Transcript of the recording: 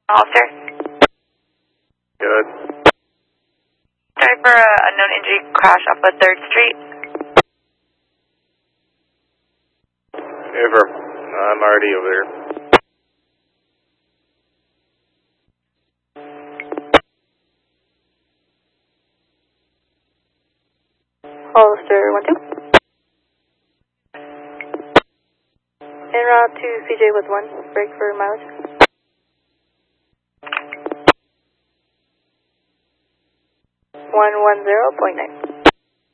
Officer? Good. Sorry for a known injury crash off of 3rd Street. Ever. I'm already over there. Hollister 1-2. En route to CJ with 1. Break for mileage. 110.9.